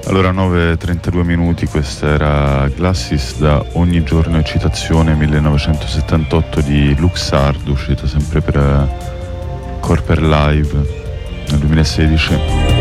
Allora 9:32 minuti, questa era Glasses da Ogni giorno è citazione 1978 di Luxardo, uscito sempre per Corper Live nel 2016.